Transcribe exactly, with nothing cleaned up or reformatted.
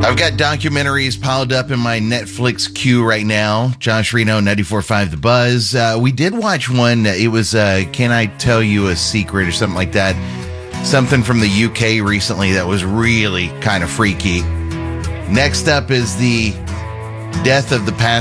I've got documentaries piled up in my Netflix queue right now. Josh Reno, ninety-four point five The Buzz. Uh, we did watch one. It was, uh, Can I Tell You a Secret or something like that. Something from the U K recently that was really kind of freaky. Next up is the Death of the Past